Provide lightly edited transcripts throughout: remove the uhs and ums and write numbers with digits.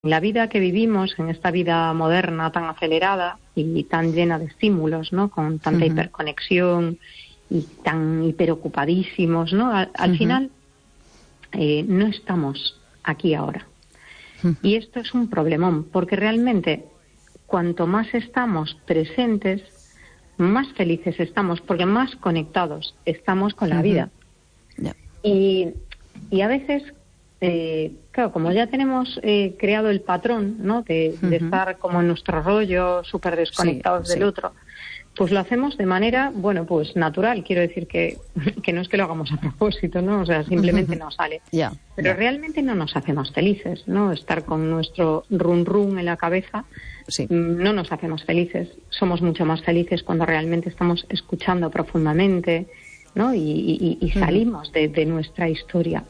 la vida que vivimos, en esta vida moderna tan acelerada y tan llena de estímulos, ¿no? Con tanta hiperconexión y tan hiperocupadísimos, ¿no? Al final no estamos aquí ahora. Y esto es un problemón, porque realmente cuanto más estamos presentes, más felices estamos, porque más conectados estamos con la vida. Y a veces, claro, como ya tenemos creado el patrón, ¿no? de estar como en nuestro rollo, súper desconectados del otro, pues lo hacemos de manera, bueno, pues natural. Quiero decir que no es que lo hagamos a propósito, ¿no? O sea, simplemente no sale. Pero realmente no nos hace más felices, ¿no? Estar con nuestro run en la cabeza no nos hace más felices. Somos mucho más felices cuando realmente estamos escuchando profundamente, ¿no? Y salimos de nuestra historia.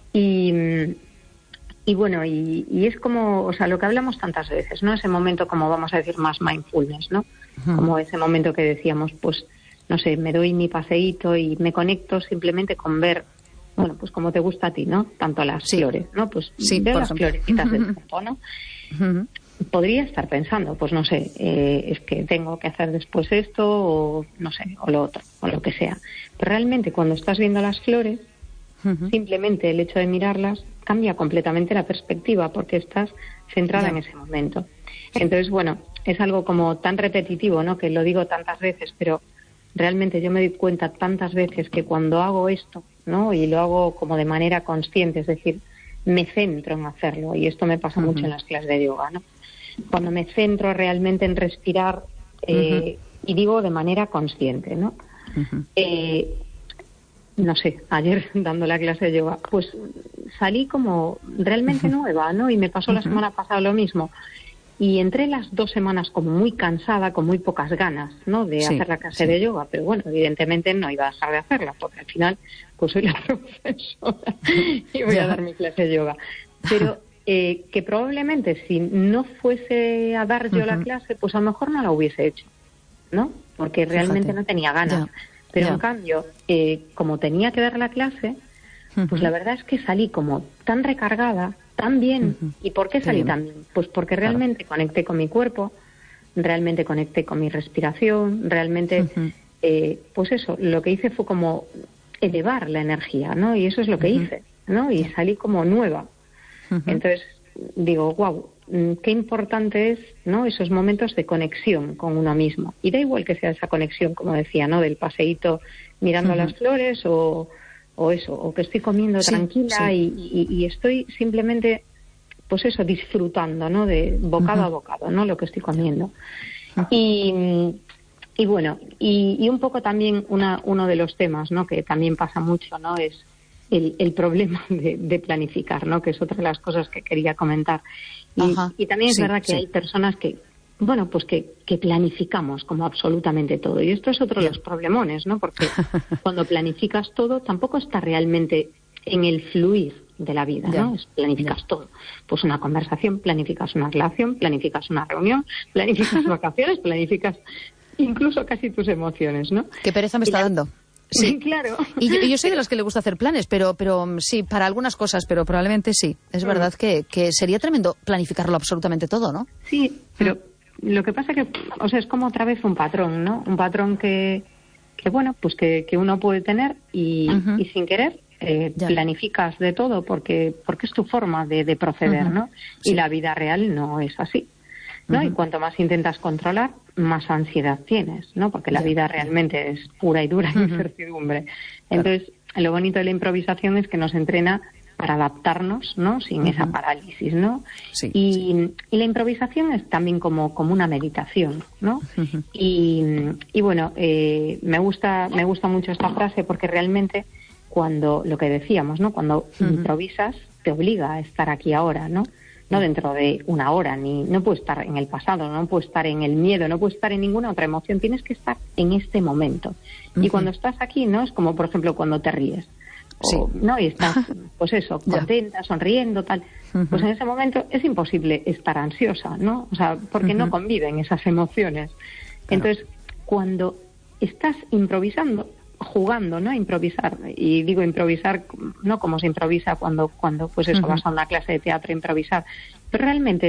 Y bueno, y es como, o sea, lo que hablamos tantas veces, ¿no? Ese momento, como vamos a decir, más mindfulness, ¿no? Como ese momento que decíamos, pues, no sé, me doy mi paseíto y me conecto simplemente con ver, bueno, pues como te gusta a ti, ¿no? Tanto las flores, ¿no? Pues veo las florecitas del campo, ¿no? Podría estar pensando, pues no sé, es que tengo que hacer después esto, o no sé, o lo otro, o lo que sea. Pero realmente cuando estás viendo las flores, simplemente el hecho de mirarlas cambia completamente la perspectiva, porque estás centrada en ese momento. Entonces, bueno, es algo como tan repetitivo, ¿no? Que lo digo tantas veces, pero realmente yo me doy cuenta tantas veces que cuando hago esto, ¿no? Y lo hago como de manera consciente, es decir, me centro en hacerlo, y esto me pasa mucho en las clases de yoga, ¿no? Cuando me centro realmente en respirar, y digo de manera consciente, ¿no? No sé, ayer dando la clase de yoga, pues salí como realmente nueva, ¿no? Y me pasó la semana pasada lo mismo. Y entré las 2 semanas como muy cansada, con muy pocas ganas, ¿no? De hacer la clase de yoga. Pero bueno, evidentemente no iba a dejar de hacerla, porque al final pues soy la profesora y voy a dar mi clase de yoga. Pero que probablemente si no fuese a dar yo la clase, pues a lo mejor no la hubiese hecho, ¿no? Porque realmente no tenía ganas. Pero en cambio, como tenía que dar la clase, pues la verdad es que salí como tan recargada, tan bien. ¿Y por qué salí tan bien? Pues porque realmente conecté con mi cuerpo, realmente conecté con mi respiración, realmente, pues eso, lo que hice fue como elevar la energía, ¿no? Y eso es lo que hice, ¿no? Y salí como nueva. Entonces digo, wow, qué importante es, ¿no? Esos momentos de conexión con uno mismo. Y da igual que sea esa conexión, como decía, ¿no? Del paseíto mirando las flores o eso, o que estoy comiendo tranquila y estoy simplemente, pues eso, disfrutando, ¿no? De bocado a bocado, ¿no? Lo que estoy comiendo. Y bueno, y un poco también uno de los temas, ¿no? Que también pasa mucho, ¿no? Es el problema de planificar, ¿no? Que es otra de las cosas que quería comentar. Y también es verdad que hay personas que, bueno, pues que planificamos como absolutamente todo. Y esto es otro de los problemones, ¿no? Porque cuando planificas todo, tampoco está realmente en el fluir de la vida, ¿no? Planificas todo. Pues una conversación, planificas una relación, planificas una reunión, planificas vacaciones, planificas incluso casi tus emociones, ¿no? Qué pereza me está dando. Sí, claro. Y yo soy de las que le gusta hacer planes, pero sí, para algunas cosas, pero probablemente sí. Es verdad que sería tremendo planificarlo absolutamente todo, ¿no? Sí, pero lo que pasa que, o sea, es como otra vez un patrón, ¿no? Un patrón que bueno, pues que uno puede tener y sin querer planificas de todo porque es tu forma de proceder, ¿no? Y la vida real no es así, ¿no? Y cuanto más intentas controlar, más ansiedad tienes, ¿no? Porque la vida realmente es pura y dura incertidumbre. Entonces, lo bonito de la improvisación es que nos entrena para adaptarnos, ¿no? Sin esa parálisis, ¿no? Y la improvisación es también como una meditación, ¿no? Y bueno, me gusta mucho esta frase porque realmente cuando, lo que decíamos, ¿no? Cuando improvisas, te obliga a estar aquí ahora, ¿no? No dentro de una hora, no puedes estar en el pasado, no puedes estar en el miedo, no puedes estar en ninguna otra emoción, tienes que estar en este momento. Y cuando estás aquí, ¿no? Es como, por ejemplo, cuando te ríes, ¿no? Y estás, pues eso, contenta, sonriendo, tal. Pues en ese momento es imposible estar ansiosa, ¿no? O sea, porque no conviven esas emociones. Entonces, cuando estás improvisando, jugando, ¿no? A improvisar. Y digo improvisar no como se improvisa cuando pues eso, vas a una clase de teatro a improvisar. realmente